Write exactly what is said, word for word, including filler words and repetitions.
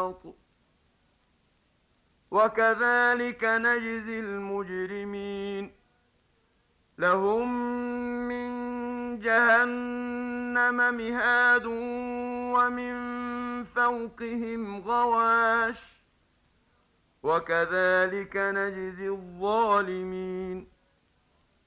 وسط وكذلك نجزي المجرمين لهم من جهنم مهاد ومن فوقهم غواش وكذلك نجزي الظالمين